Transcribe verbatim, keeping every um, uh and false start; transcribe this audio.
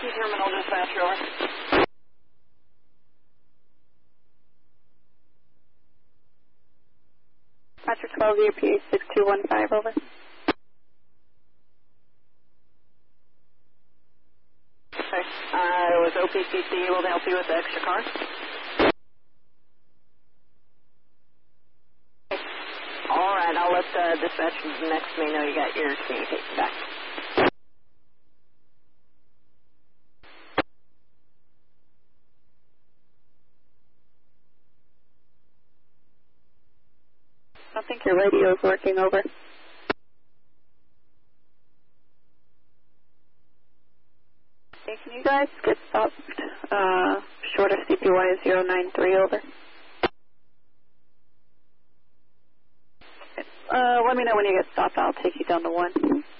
Key Terminal Dispatch, over. Patrick twelve, U P A six two one five, over. Okay, uh, was O P C C able to help you with the extra car? Okay. All right, I'll let uh, dispatch next to me know you got your communication back. I think your radio is working, over. Okay, can you guys get stopped uh, short of C P Y zero nine three, over? Uh, let me know when you get stopped. I'll take you down to one.